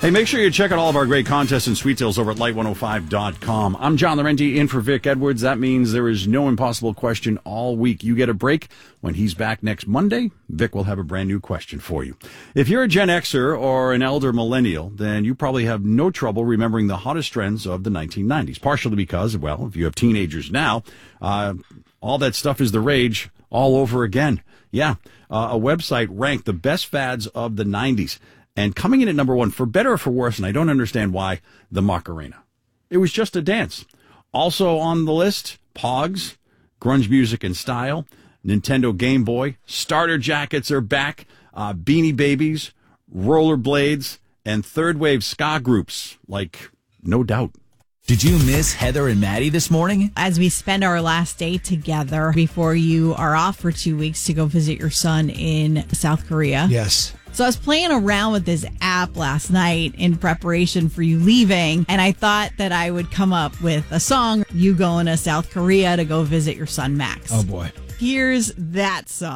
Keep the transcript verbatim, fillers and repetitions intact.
Hey, make sure you check out all of our great contests and sweet deals over at light one oh five dot com. I'm John Laurenti in for Vic Edwards. That means there is no impossible question all week. You get a break. When he's back next Monday, Vic will have a brand new question for you. If you're a Gen Xer or an elder millennial, then you probably have no trouble remembering the hottest trends of the nineteen nineties, partially because, well, if you have teenagers now, uh, all that stuff is the rage all over again. Yeah, uh, a website ranked the best fads of the nineties. And coming in at number one, for better or for worse, and I don't understand why, the Macarena. It was just a dance. Also on the list, Pogs, grunge music and style, Nintendo Game Boy, starter jackets are back, uh, Beanie Babies, rollerblades, and third wave ska groups like No Doubt. Did you miss Heather and Maddie this morning? As we spend our last day together before you are off for two weeks to go visit your son in South Korea. Yes. So I was playing around with this app last night in preparation for you leaving, and I thought that I would come up with a song, you going to South Korea to go visit your son Max. Oh, boy. Here's that song.